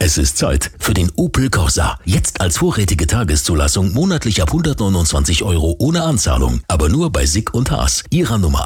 Es ist Zeit für den Opel Corsa. Jetzt als vorrätige Tageszulassung monatlich ab 129 € ohne Anzahlung. Aber nur bei Sick und Haas, Ihrer Nummer